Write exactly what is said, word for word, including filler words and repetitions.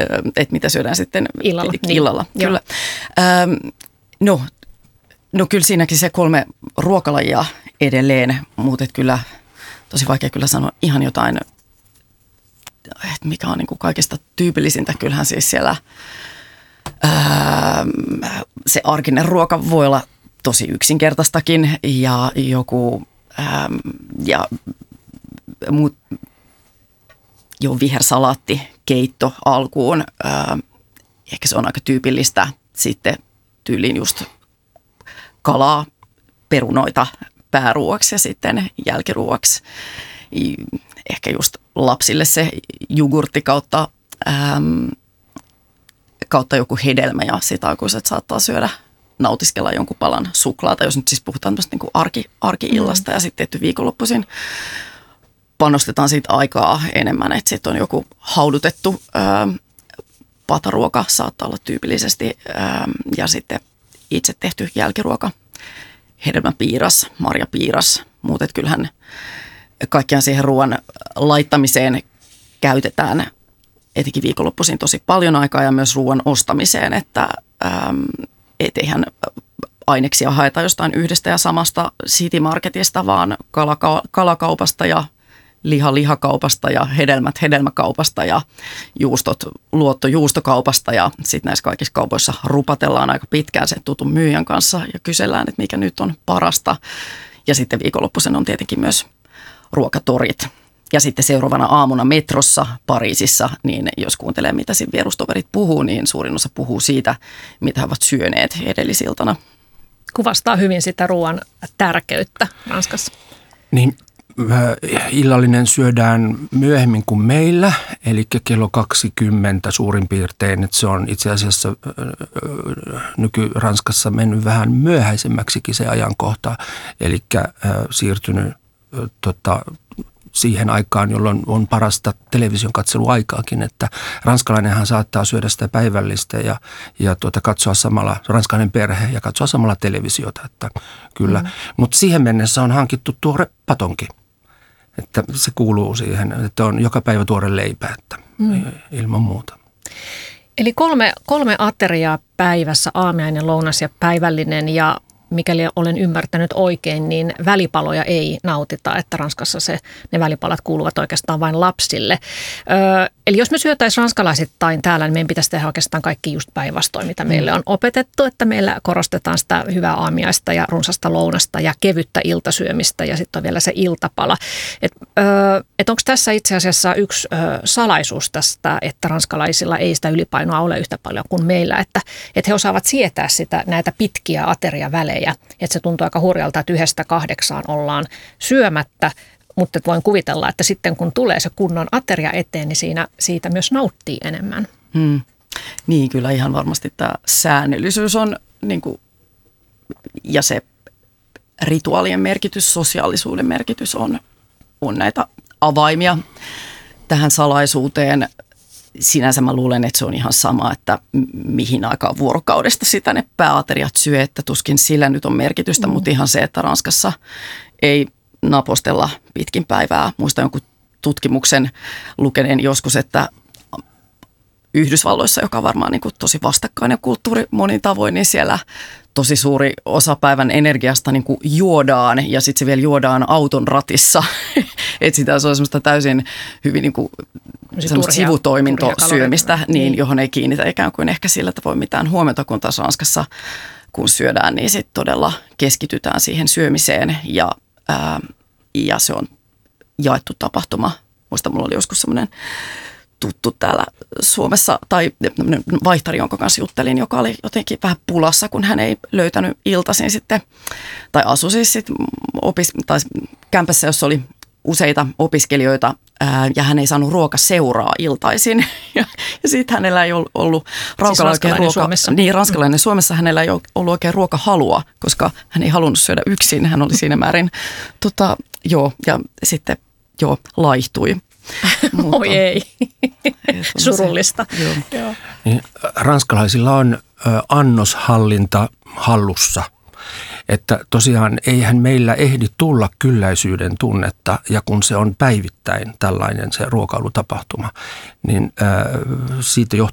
että mitä syödään sitten illalla. illalla. Niin. Kyllä. Ähm, no, no kyllä siinäkin se kolme ruokalajia edelleen, mutta kyllä tosi vaikea kyllä sanoa ihan jotain, että mikä on niin kuin kaikista tyypillisintä. Kyllähän siis siellä ää, se arkinen ruoka voi olla tosi yksinkertaistakin ja joku ää, ja muut, jo vihersalaatti, keitto alkuun. Ää, ehkä se on aika tyypillistä. Sitten tyyliin just kalaa, perunoita pääruoaksi ja sitten jälkiruoaksi. Ehkä just lapsille se jogurtti kautta, äm, kautta joku hedelmä ja sitä aikuiset saattaa syödä, nautiskella jonkun palan suklaata, jos nyt siis puhutaan tämmöistä niin kuin arki, arki-illasta mm. ja sitten tietty viikonloppuisin panostetaan siitä aikaa enemmän, että sitten on joku haudutettu äm, pataruoka saattaa olla tyypillisesti äm, ja sitten itse tehty jälkiruoka, hedelmäpiiras, marjapiiras, muut, että kyllähän kaikkiaan siihen ruoan laittamiseen käytetään etenkin viikonloppuisin tosi paljon aikaa ja myös ruoan ostamiseen, että äm, et eihän aineksia haeta jostain yhdestä ja samasta City Marketista, vaan kalaka- kalakaupasta ja liha lihakaupasta ja hedelmät hedelmäkaupasta ja juustot luottojuustokaupasta ja sitten näissä kaikissa kaupoissa rupatellaan aika pitkään sen tutun myyjän kanssa ja kysellään, että mikä nyt on parasta. Ja sitten viikonloppuisen on tietenkin myös ruokatorit. Ja sitten seuraavana aamuna metrossa Pariisissa, niin jos kuuntelee mitä siinä vierustoverit puhuu, niin suurin osa puhuu siitä, mitä he ovat syöneet edellisiltana. Kuvastaa hyvin sitä ruoan tärkeyttä Ranskassa. Niin illallinen syödään myöhemmin kuin meillä, eli kello kaksikymmentä suurin piirtein. Että se on itse asiassa nyky-Ranskassa mennyt vähän myöhäisemmäksikin se ajankohta, eli siirtynyt tota, siihen aikaan, jolloin on parasta television katseluaikaakin, että ranskalainenhan saattaa syödä sitä päivällistä ja, ja tuota, katsoa samalla, ranskalainen perhe ja katsoa samalla televisiota, että kyllä. Mm. Mutta siihen mennessä on hankittu tuore patonki, että se kuuluu siihen, että on joka päivä tuore leipä, että mm. ilman muuta. Eli kolme, kolme ateriaa päivässä, aamiainen, lounas ja päivällinen ja mikäli olen ymmärtänyt oikein, niin välipaloja ei nautita, että Ranskassa se, ne välipalat kuuluvat oikeastaan vain lapsille. Öö, eli jos me syötäisiin ranskalaisittain täällä, niin meidän pitäisi tehdä oikeastaan kaikki just päinvastoin, mitä meille on opetettu, että meillä korostetaan sitä hyvää aamiaista ja runsasta lounasta ja kevyttä iltasyömistä ja sitten on vielä se iltapala. Että öö, et onko tässä itse asiassa yksi öö, salaisuus tästä, että ranskalaisilla ei sitä ylipainoa ole yhtä paljon kuin meillä, että et he osaavat sietää sitä, näitä pitkiä ateriavälejä. Että se tuntuu aika hurjalta, että yhdestä kahdeksaan ollaan syömättä, mutta voin kuvitella, että sitten kun tulee se kunnon ateria eteen, niin siinä, siitä myös nauttii enemmän. Hmm. Niin, kyllä ihan varmasti tämä säännöllisyys on niin kuin, ja se rituaalien merkitys, sosiaalisuuden merkitys on, on näitä avaimia tähän salaisuuteen. Sinänsä mä luulen, että se on ihan sama, että mihin aikaan vuorokaudesta sitä ne pääateriat syö, että tuskin sillä nyt on merkitystä, mm. mutta ihan se, että Ranskassa ei napostella pitkin päivää. Muistan jonkun tutkimuksen lukeneen joskus, että Yhdysvalloissa, joka on varmaan niin kuin tosi vastakkainen kulttuuri monin tavoin, niin siellä tosi suuri osa päivän energiasta niin kuin juodaan ja sitten se vielä juodaan auton ratissa. Että sitä se on semmoista täysin hyvin niin kuin semmoista sivutoimintosyömistä, niin, johon ei kiinnitä ikään kuin ehkä sillä tavoin mitään huomiota, kun taas Ranskassa kun syödään, niin sitten todella keskitytään siihen syömiseen ja, ää, ja se on jaettu tapahtuma. Muista mulla oli joskus semmoinen tuttu täällä Suomessa tai vaihtari, jonka kanssa juttelin, joka oli jotenkin vähän pulassa, kun hän ei löytänyt iltaisin sitten, tai asui siis sitten opis, tai kämpässä, jossa oli useita opiskelijoita ää, ja hän ei saanut ruokaseuraa iltaisin. Ja, ja sitten hänellä ei ollut, ollut siis ranskalainen ruoka, Suomessa. Niin, ranskalainen Suomessa hänellä ei ollut oikein ruokahalua, koska hän ei halunnut syödä yksin. Hän oli siinä määrin, tota, joo, ja sitten joo, laihtui. Mutta, oi ei, surullista. Se, joo. Joo. Niin, ranskalaisilla on ö, annoshallinta hallussa. Että tosiaan eihän meillä ehdi tulla kylläisyyden tunnetta ja kun se on päivittäin tällainen se ruokailutapahtuma, niin ää, siitä johtuu